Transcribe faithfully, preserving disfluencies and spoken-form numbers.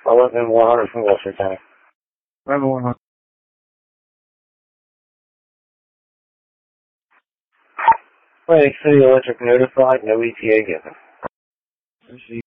eleven one hundred from Gulfstream County. eleven one hundred. Atlantic City Electric notified, no E T A given.